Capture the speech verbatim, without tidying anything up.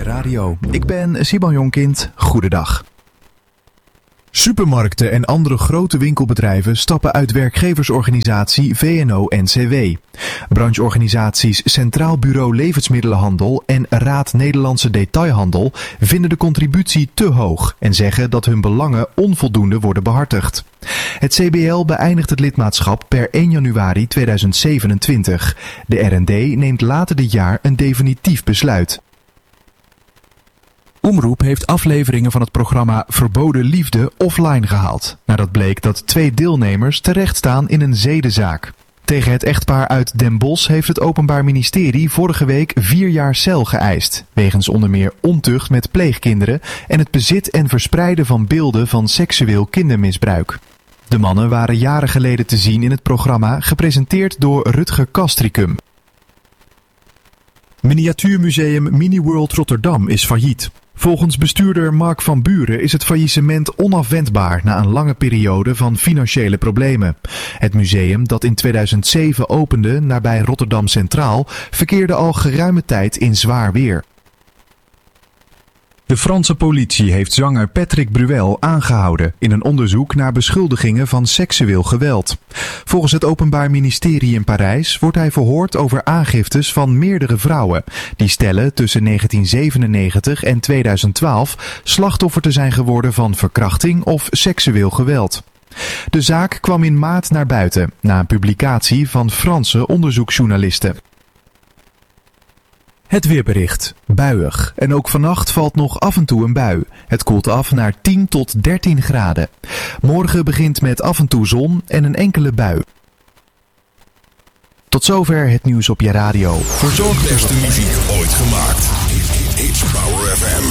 Radio. Ik ben Simon Jonkind. Goedendag. Supermarkten en andere grote winkelbedrijven stappen uit werkgeversorganisatie V N O N C W. Brancheorganisaties Centraal Bureau Levensmiddelenhandel en Raad Nederlandse Detailhandel vinden de contributie te hoog en zeggen dat hun belangen onvoldoende worden behartigd. Het C B L beëindigt het lidmaatschap per één januari tweeduizend zevenentwintig. De R en D neemt later dit jaar een definitief besluit. Omroep heeft afleveringen van het programma Verboden Liefde offline gehaald, nadat bleek dat twee deelnemers terecht staan in een zedenzaak. Tegen het echtpaar uit Den Bosch heeft het Openbaar Ministerie vorige week vier jaar cel geëist, wegens onder meer ontucht met pleegkinderen en het bezit en verspreiden van beelden van seksueel kindermisbruik. De mannen waren jaren geleden te zien in het programma, gepresenteerd door Rutger Castricum. Miniatuurmuseum Miniworld Rotterdam is failliet. Volgens bestuurder Mark van Buren is het faillissement onafwendbaar na een lange periode van financiële problemen. Het museum, dat in tweeduizend zeven opende nabij Rotterdam Centraal, verkeerde al geruime tijd in zwaar weer. De Franse politie heeft zanger Patrick Bruel aangehouden in een onderzoek naar beschuldigingen van seksueel geweld. Volgens het Openbaar Ministerie in Parijs wordt hij verhoord over aangiftes van meerdere vrouwen die stellen tussen negentien zevenennegentig en tweeduizend twaalf slachtoffer te zijn geworden van verkrachting of seksueel geweld. De zaak kwam in maart naar buiten na een publicatie van Franse onderzoeksjournalisten. Het weerbericht. Buiig. En ook vannacht valt nog af en toe een bui. Het koelt af naar tien tot dertien graden. Morgen begint met af en toe zon en een enkele bui. Tot zover het nieuws op je radio. Verzorg de beste muziek ooit gemaakt. It's Power F M.